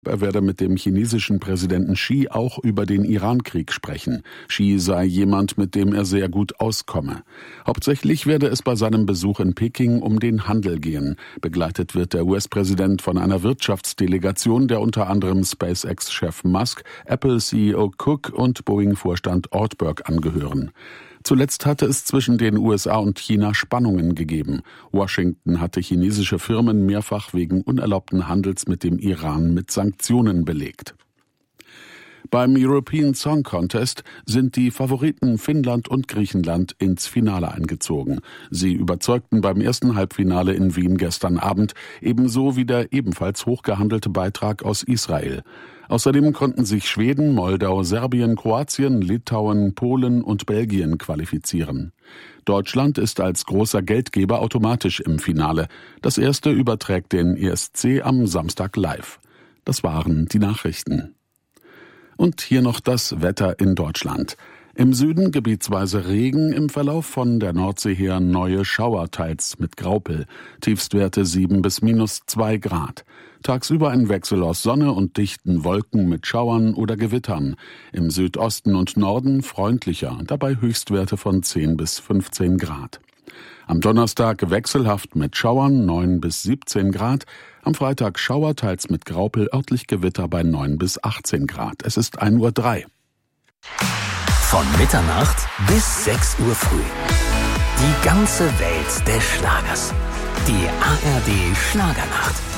Er werde mit dem chinesischen Präsidenten Xi auch über den Irankrieg sprechen. Xi sei jemand, mit dem er sehr gut auskomme. Hauptsächlich werde es bei seinem Besuch in Peking um den Handel gehen. Begleitet wird der US-Präsident von einer Wirtschaftsdelegation, der unter anderem SpaceX-Chef Musk, Apple-CEO Cook und Boeing-Vorstand Ortberg angehören. Zuletzt hatte es zwischen den USA und China Spannungen gegeben. Washington hatte chinesische Firmen mehrfach wegen unerlaubten Handels mit dem Iran mit Sanktionen belegt. Beim European Song Contest sind die Favoriten Finnland und Griechenland ins Finale eingezogen. Sie überzeugten beim ersten Halbfinale in Wien gestern Abend, ebenso wie der ebenfalls hochgehandelte Beitrag aus Israel. Außerdem konnten sich Schweden, Moldau, Serbien, Kroatien, Litauen, Polen und Belgien qualifizieren. Deutschland ist als großer Geldgeber automatisch im Finale. Das erste überträgt den ESC am Samstag live. Das waren die Nachrichten. Und hier noch das Wetter in Deutschland. Im Süden gebietsweise Regen, im Verlauf von der Nordsee her neue Schauer, teils mit Graupel. Tiefstwerte 7 bis -2 Grad. Tagsüber ein Wechsel aus Sonne und dichten Wolken mit Schauern oder Gewittern. Im Südosten und Norden freundlicher, dabei Höchstwerte von 10 bis 15 Grad. Am Donnerstag wechselhaft mit Schauern 9 bis 17 Grad. Am Freitag Schauer, teils mit Graupel, örtlich Gewitter bei 9 bis 18 Grad. Es ist 1:03 Uhr. Von Mitternacht bis 6 Uhr früh. Die ganze Welt des Schlagers. Die ARD Schlagernacht.